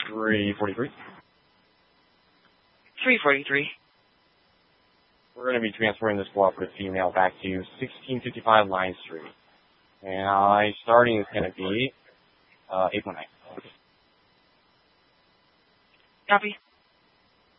343. 343. We're going to be transporting this cooperative female back to 1655 Line Street. And starting is going to be 819. Copy.